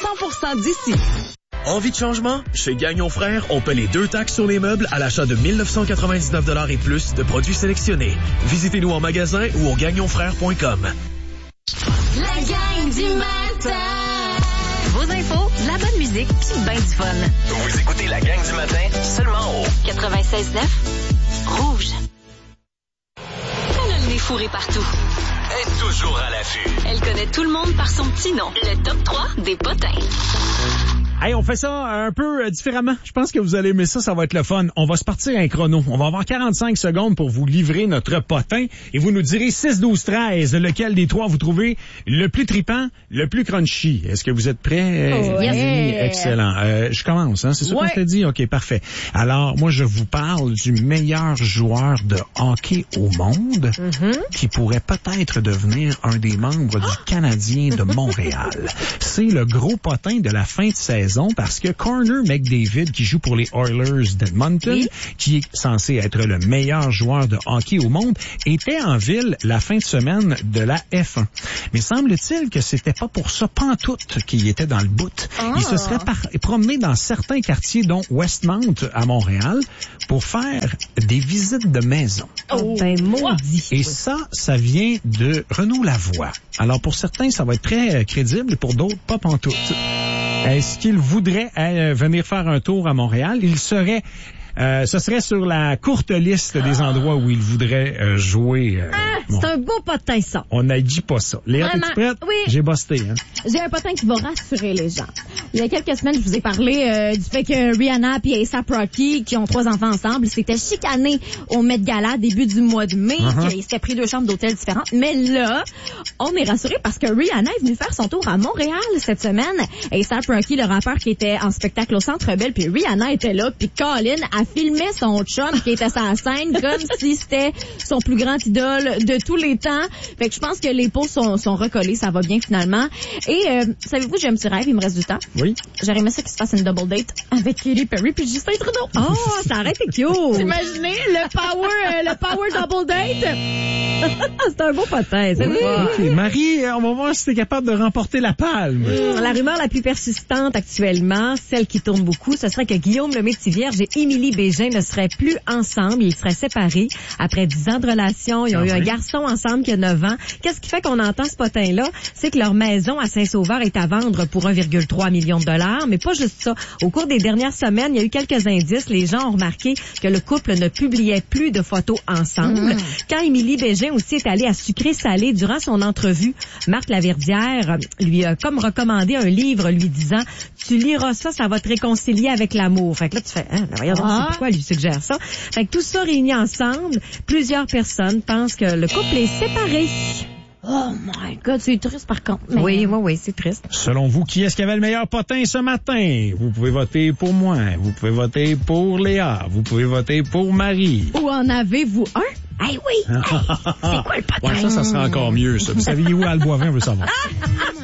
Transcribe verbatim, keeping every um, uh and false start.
cent pour cent d'ici. Envie de changement? Chez Gagnon Frères, on paie les deux taxes sur les meubles à l'achat de mille neuf cent quatre-vingt-dix-neuf dollars et plus de produits sélectionnés. Visitez-nous en magasin ou au gagnon frères point com. La gang du matin. Vos infos, la bonne musique, puis ben du fun. Vous écoutez la gang du matin seulement au quatre-vingt-seize neuf Rouge. Elle a le nez fourré partout. Est toujours à l'affût. Elle connaît tout le monde par son petit nom. Le top trois des potins. Hey, on fait ça un peu euh, différemment. Je pense que vous allez aimer ça, ça va être le fun. On va se partir un chrono. On va avoir quarante-cinq secondes pour vous livrer notre potin et vous nous direz six, douze, treize, lequel des trois vous trouvez le plus tripant, le plus crunchy. Est-ce que vous êtes prêts? Oh, les yes. amis? Excellent. Euh, je commence, hein? C'est ça Ouais. qu'on s'est dit? OK, parfait. Alors, moi, je vous parle du meilleur joueur de hockey au monde Mm-hmm. qui pourrait peut-être devenir un des membres du Canadien de Montréal. C'est le gros potin de la fin de saison parce que Connor McDavid, qui joue pour les Oilers d'Edmonton, Oui. qui est censé être le meilleur joueur de hockey au monde, était en ville la fin de semaine de la F un. Mais semble-t-il que c'était pas pour ça pantoute qu'il était dans le bout. Ah. Il se serait par- promené dans certains quartiers, dont Westmount à Montréal, pour faire des visites de maison. Oh, ben maudit. Et ça, ça vient de Renaud Lavoie. Alors, pour certains, ça va être très euh, crédible, pour d'autres, pas pantoute. Est-ce qu'il voudrait euh, venir faire un tour à Montréal? Il serait... Euh, ce serait sur la courte liste des endroits où il voudrait euh, jouer. Euh, Ah, bon. c'est un beau potin, ça. On n'a dit pas ça. Léa, Vraiment? t'es-tu prête? Oui. J'ai busté, hein? J'ai un potin qui va rassurer les gens. Il y a quelques semaines, je vous ai parlé euh, du fait que Rihanna et A$AP Rocky, qui ont trois enfants ensemble, s'étaient chicanés au Met Gala début du mois de mai, Uh-huh. qu'ils s'étaient pris deux chambres d'hôtel différentes. Mais là, on est rassurés parce que Rihanna est venue faire son tour à Montréal cette semaine. A$AP Rocky, le rappeur qui était en spectacle au Centre Bell, puis Rihanna était là, puis Colin a filmé son chum qui était sur la scène comme si c'était son plus grand idole de tous les temps. Fait que je pense que les peaux sont, sont recollées, ça va bien finalement. Et euh, savez-vous, j'ai un petit rêve, il me reste du temps. Oui. J'aurais aimé ça qu'il se fasse une double date avec Katy Perry puis Justin Trudeau. Oh, ça aurait été cute. Imaginez le power, euh, le power double date. C'est un beau potin, c'est Oui, pas. OK. Marie, on va voir si t'es capable de remporter la palme. La rumeur la plus persistante actuellement, celle qui tourne beaucoup, ce serait que Guillaume Lemaitre-Vierge et Émilie Bégin ne seraient plus ensemble. Ils seraient séparés après dix ans de relation. Ils ont Ah eu un oui. garçon ensemble qui a neuf ans. Qu'est-ce qui fait qu'on entend ce potin-là? C'est que leur maison à Saint-Sauveur est à vendre pour un virgule trois million de dollars. Mais pas juste ça. Au cours des dernières semaines, il y a eu quelques indices. Les gens ont remarqué que le couple ne publiait plus de photos ensemble. Mmh. Quand Émilie Bégin aussi est allée à Sucré-Salé durant son entrevue, Marc Laverdière lui a comme recommandé un livre lui disant « Tu liras ça, ça va te réconcilier avec l'amour. » Fait que là, tu fais, hein, ben voyons donc, Ah. c'est pourquoi elle lui suggère ça. Fait que tout ça réuni ensemble, plusieurs personnes pensent que le couple est séparé. Oh my God, c'est triste par contre. Mais... Oui, oui, oui, c'est triste. Selon vous, qui est-ce qui avait le meilleur potin ce matin? Vous pouvez voter pour moi. Vous pouvez voter pour Léa. Vous pouvez voter pour Marie. Ou en avez-vous un? Eh oui! Hey, c'est quoi le potin? Ouais, ça, ça sera encore mieux, ça. Vous saviez où Al Boivin veut savoir?